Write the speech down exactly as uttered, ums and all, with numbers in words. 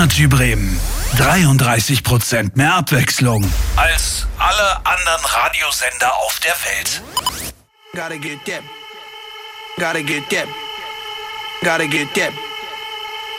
Energy Bremen. dreiunddreißig Prozent mehr Abwechslung als alle anderen Radiosender auf der Welt. Gotta get that. Gotta get that. Gotta get that.